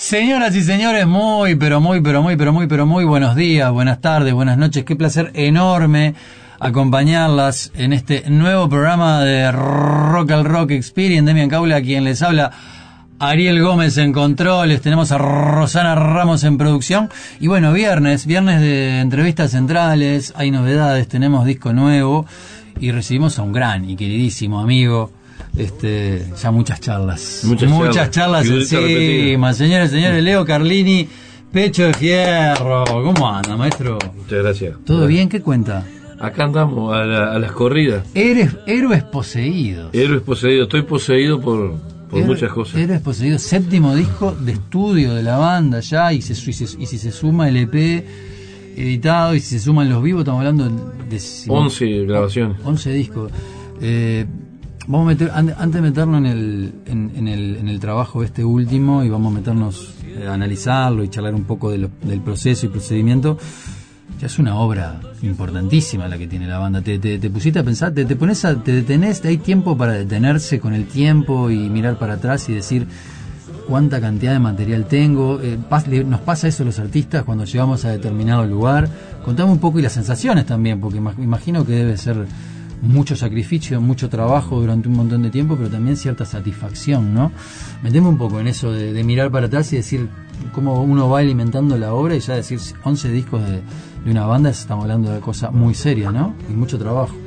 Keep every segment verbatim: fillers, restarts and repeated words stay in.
Señoras y señores, muy, pero muy, pero muy, pero muy, pero muy buenos días, buenas tardes, buenas noches. Qué placer enorme acompañarlas en este nuevo programa de Rock al Rock Experience. Demian Caula, quien les habla, Ariel Gómez en controles, tenemos a Rosana Ramos en producción. Y bueno, viernes, viernes de entrevistas centrales, hay novedades, tenemos disco nuevo y recibimos a un gran y queridísimo amigo. Este, ya muchas charlas. Muchas, muchas charlas, charlas encima. Señores, señores, Leo Carlini, Pecho de Fierro. ¿Cómo anda, maestro? Muchas gracias. ¿Todo gracias. bien? ¿Qué cuenta? Acá andamos, a, la, a las corridas. Eres, héroes poseídos. Héroes poseídos, estoy poseído por, por Héroe, muchas cosas. Héroes poseídos, séptimo disco de estudio de la banda ya, y, se, y, se, y si se suma el E P editado, y si se suman los vivos, estamos hablando de... once grabaciones. once discos. Eh... Vamos a meter, antes de meternos en el, en, en el en el trabajo este último, y vamos a meternos a analizarlo y charlar un poco de lo, del proceso y procedimiento, ya es una obra importantísima la que tiene la banda. Te, te, te pusiste a pensar, te, te pones a, te detenés, hay tiempo para detenerse con el tiempo y mirar para atrás y decir cuánta cantidad de material tengo. Eh, pas, nos pasa eso a los artistas cuando llegamos a determinado lugar. Contame un poco y las sensaciones también, porque imagino que debe ser mucho sacrificio, mucho trabajo durante un montón de tiempo, pero también cierta satisfacción, ¿no? Meteme un poco en eso de, de mirar para atrás y decir cómo uno va alimentando la obra, y ya decir once discos de, de una banda, estamos hablando de cosas muy serias, ¿no? Y mucho trabajo.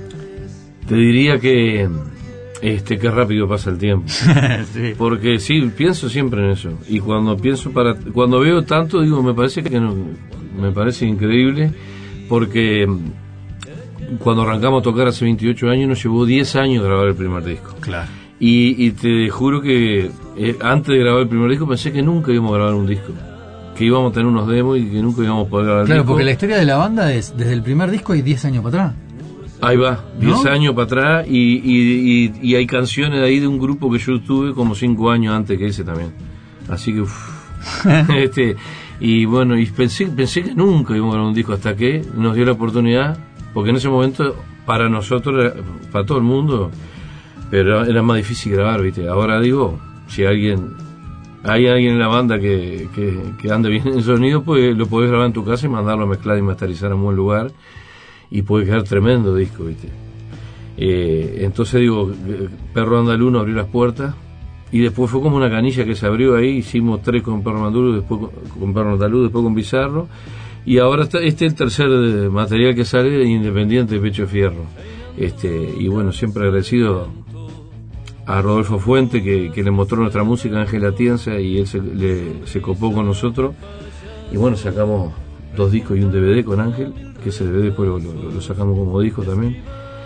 Te diría que este qué rápido pasa el tiempo. Sí. Porque sí, pienso siempre en eso, y cuando pienso para cuando veo tanto, digo, me parece que no, me parece increíble, porque cuando arrancamos a tocar hace veintiocho años, nos llevó diez años grabar el primer disco. Claro. Y, y te juro que eh, antes de grabar el primer disco pensé que nunca íbamos a grabar un disco, que íbamos a tener unos demos y que nunca íbamos a poder grabar el claro, disco. Claro, porque la historia de la banda es, desde el primer disco hay diez años para atrás. Ahí va, diez ¿no? años para atrás, y, y, y, y hay canciones de ahí de un grupo que yo tuve como cinco años antes que ese también. Así que, uff. este, y bueno, y pensé, pensé que nunca íbamos a grabar un disco hasta que nos dio la oportunidad. Porque en ese momento, para nosotros, para todo el mundo, pero era más difícil grabar, ¿viste? Ahora digo, si alguien hay alguien en la banda que, que, que ande bien en sonido, pues lo podés grabar en tu casa y mandarlo a mezclar y masterizar a un buen lugar, y puede quedar tremendo disco, ¿viste? Eh, entonces digo, Perro Andaluz nos abrió las puertas, y después fue como una canilla que se abrió ahí. Hicimos tres con Perro Andaluz, después con, con Perro Andaluz, después con Bizarro. Y ahora está, este es el tercer material que sale independiente de Pecho de Fierro. Este, y bueno, siempre agradecido a Rodolfo Fuente, que, que le mostró nuestra música, Ángel Atienza, y él se, le, se copó con nosotros. Y bueno, sacamos dos discos y un D V D con Ángel, que ese D V D después lo, lo, lo sacamos como disco también.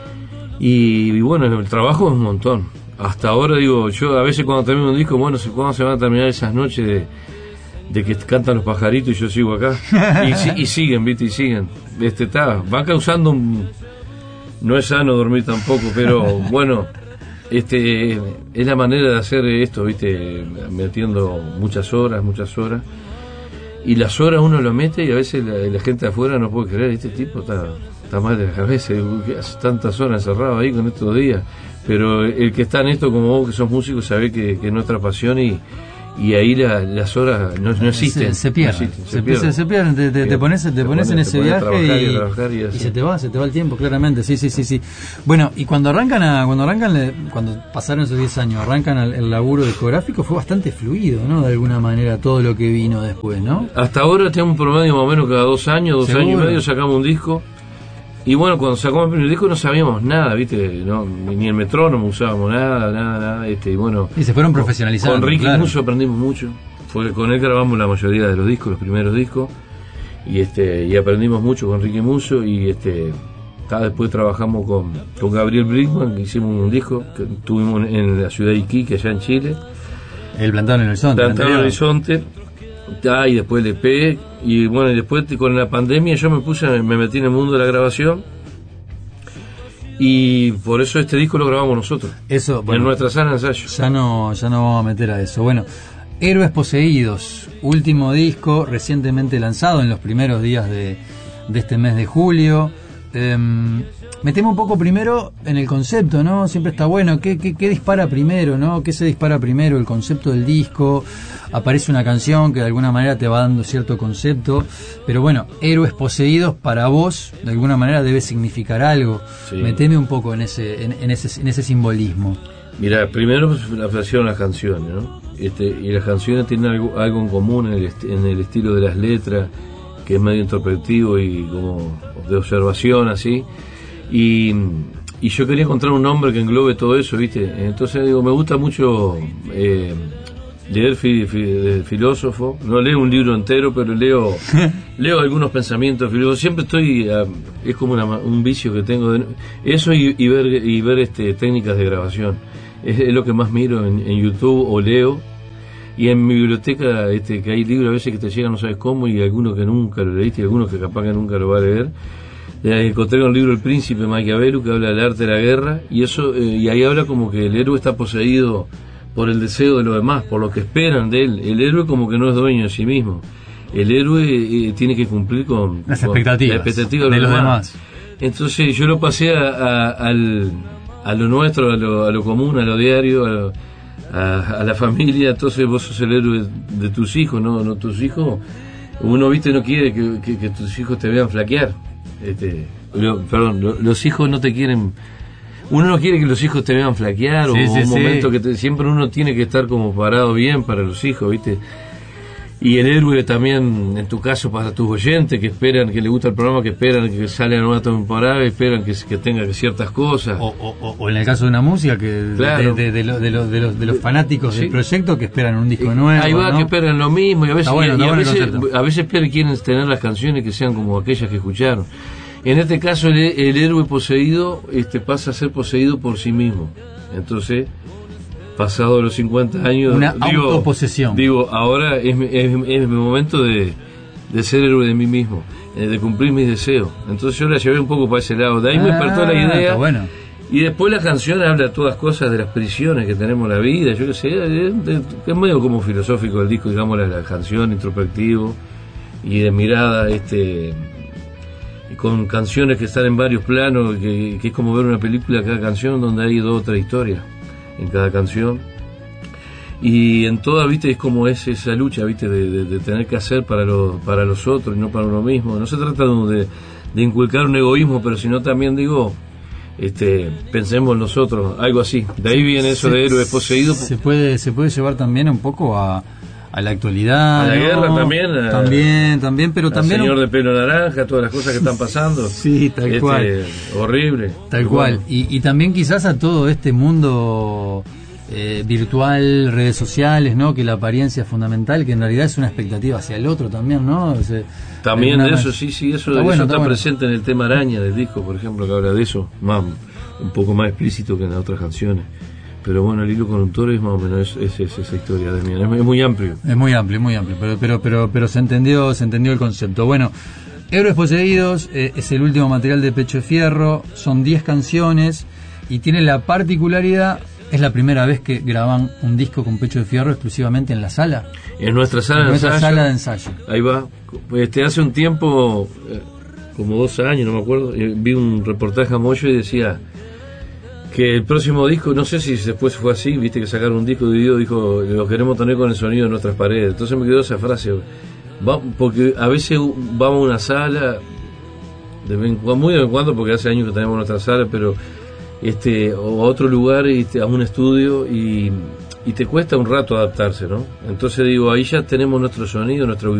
Y, y bueno, el trabajo es un montón. Hasta ahora, digo, yo a veces cuando termino un disco, bueno, ¿cuándo se van a terminar esas noches de... de que cantan los pajaritos y yo sigo acá? Y, y siguen, ¿viste? Y siguen. Este, está, va causando un... No es sano dormir tampoco, pero bueno, este es la manera de hacer esto, ¿viste? Metiendo muchas horas, muchas horas. Y las horas uno lo mete, y a veces la, la gente de afuera no puede creer, este tipo está, está mal de la cabeza, hace tantas horas encerrado ahí con estos días. Pero el que está en esto, como vos que sos músico, sabe que, que es nuestra pasión, y y ahí la, las horas no, no existen. Se, se pierden, no existen, se, se, pierden. se, se pierden, te, te, te pones, te, te pones pones, en ese te viaje trabajar, y, y, trabajar y, y se te va, se te va el tiempo, claramente, sí, sí, sí, sí. Bueno, y cuando arrancan, a, cuando arrancan, cuando pasaron esos diez años, arrancan el, el laburo discográfico, fue bastante fluido, ¿no? De alguna manera, todo lo que vino después, ¿no? Hasta ahora tenemos un promedio más o menos cada dos años, dos ¿Seguro? años y medio sacamos un disco. Y bueno, cuando sacamos el primer disco no sabíamos nada, ¿viste? No, ni el metrónomo usábamos nada, nada, nada. Este, y bueno, y se fueron profesionalizando. Con Ricky claro. Musso aprendimos mucho. Fue, con él grabamos la mayoría de los discos, los primeros discos. Y este y aprendimos mucho con Ricky Musso. Y este después trabajamos con, con Gabriel Brickman, que hicimos un disco que tuvimos en la ciudad de Iquique, allá en Chile. El Plantado en el Horizonte. Plantado en el Horizonte. Ah, y después el E P, y bueno, y después con la pandemia yo me puse, me metí en el mundo de la grabación, y por eso este disco lo grabamos nosotros. Eso, bueno, en nuestra sala de ensayo. Ya no, ya no vamos a meter a eso. Bueno, Héroes Poseídos, último disco recientemente lanzado en los primeros días de, de este mes de julio. Eh, meteme un poco primero en el concepto, ¿no? Siempre está bueno. ¿Qué, qué, qué dispara primero, no? ¿Qué se dispara primero? El concepto del disco. Aparece una canción que de alguna manera te va dando cierto concepto. Pero bueno, Héroes Poseídos para vos, de alguna manera debe significar algo. Sí. Meteme un poco en ese, en, en ese, en ese simbolismo. Mira, primero aparecieron las canciones, ¿no? Este, y las canciones tienen algo, algo en común en el, est- en el estilo de las letras, que es medio introspectivo y como de observación, así. Y, y yo quería encontrar un nombre que englobe todo eso, ¿viste? Entonces digo, me gusta mucho eh, leer fi, fi, de filósofo. No leo un libro entero, pero leo leo algunos pensamientos filósofos. Siempre estoy, uh, es como una, un vicio que tengo de eso y, y ver y ver este técnicas de grabación. Es, es lo que más miro en, en YouTube o leo. Y en mi biblioteca, este, que hay libros a veces que te llegan no sabes cómo, y algunos que nunca lo leíste y algunos que capaz que nunca lo va a leer. Eh, encontré un libro El Príncipe Maquiavelo que habla del arte de la guerra, y eso eh, y ahí habla como que el héroe está poseído por el deseo de los demás, por lo que esperan de él. El héroe como que no es dueño de sí mismo. El héroe eh, tiene que cumplir con las con expectativas, la expectativa de, de los, los demás. demás. Entonces yo lo pasé a, a, al, a lo nuestro, a lo, a lo común, a lo diario, a lo, A, a la familia. Entonces vos sos el héroe de tus hijos, no, no tus hijos. Uno, viste, no quiere que, que, que tus hijos te vean flaquear. Este, lo, perdón, lo, los hijos no te quieren. Uno no quiere que los hijos te vean flaquear, sí, o sí, un momento sí. que te, siempre uno tiene que estar como parado bien para los hijos, viste. Y el héroe también, en tu caso, para tus oyentes que esperan, que les gusta el programa, que esperan que salga la nueva temporada, esperan que, que tenga ciertas cosas. O, o, o en el caso de una música, que claro. de, de, de, lo, de, los, de, los, de los fanáticos sí. del proyecto que esperan un disco nuevo. Ahí va, ¿no? que esperan lo mismo, y a veces, bueno, y, y a, bueno veces a veces quieren tener las canciones que sean como aquellas que escucharon. En este caso, el, el héroe poseído este, pasa a ser poseído por sí mismo. Entonces, pasado los cincuenta años, una digo, autoposesión. Digo, ahora es, es, es mi momento de, de ser héroe de mí mismo, eh, de cumplir mis deseos. Entonces yo la llevé un poco para ese lado. De ahí ah, me despertó la idea. Bueno. Y después la canción habla de todas cosas de las prisiones que tenemos en la vida. Yo qué sé, es, es medio como filosófico el disco, digamos, la, la canción, introspectivo y de mirada, este, con canciones que están en varios planos, que, que es como ver una película, cada canción donde hay dos o tres historias en cada canción, y en todas, viste, es como es esa lucha, viste, de, de, de tener que hacer para los para los otros y no para uno mismo. No se trata de, de inculcar un egoísmo, pero sino también, digo, este, pensemos en nosotros, algo así. De ahí viene eso se, de héroes poseídos. Se puede se puede llevar también un poco a a la actualidad, a la ¿no? guerra también, a, también, también, pero también señor un... de pelo naranja, todas las cosas que están pasando. Sí, tal este, cual. Horrible. Tal cual. Bueno. Y, y también quizás a todo este mundo eh, virtual, redes sociales, ¿no? Que la apariencia es fundamental, que en realidad es una expectativa hacia el otro también, ¿no? O sea, también de eso, sí, sí, eso está, bueno, eso está, está bueno. presente en el tema Araña del disco, por ejemplo, que habla de eso, más, un poco más explícito que en las otras canciones. Pero bueno, el hilo conductor es más o menos es, es, es esa historia de mí. Es, es muy amplio. Es muy amplio, muy amplio, pero pero pero pero se entendió, se entendió el concepto. Bueno, Héroes Poseídos eh, es el último material de Pecho de Fierro, son diez canciones y tiene la particularidad, es la primera vez que graban un disco con Pecho de Fierro exclusivamente en la sala. En nuestra sala, en de, nuestra ensayo, sala de ensayo. Ahí va. Este, hace un tiempo, eh, como dos años, no me acuerdo, eh, vi un reportaje a Moyo y decía que el próximo disco, no sé si después fue así, viste que sacaron un disco dividido, dijo, lo queremos tener con el sonido de nuestras paredes. Entonces me quedó esa frase, va, porque a veces vamos a una sala, de vez en cuando, muy de vez en cuando, porque hace años que tenemos nuestra sala, pero este o a otro lugar, este, a un estudio, y, y te cuesta un rato adaptarse, ¿no? Entonces digo, ahí ya tenemos nuestro sonido, nuestra